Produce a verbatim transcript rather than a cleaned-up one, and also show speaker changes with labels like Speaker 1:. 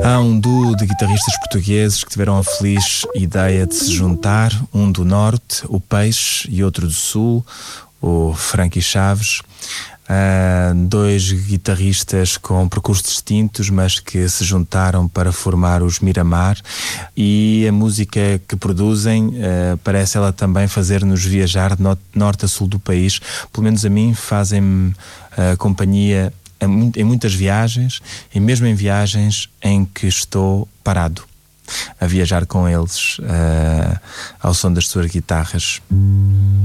Speaker 1: Há um duo de guitarristas portugueses que tiveram a feliz ideia de se juntar, um do norte, o Peixe, e outro do sul, o Frankie Chaves. Uh, dois guitarristas com percursos distintos, mas que se juntaram para formar os Miramar, e a música que produzem uh, parece ela também fazer-nos viajar de no- norte a sul do país. Pelo menos a mim fazem-me uh, companhia em muitas viagens, e mesmo em viagens em que estou parado a viajar com eles, uh, ao som das suas guitarras.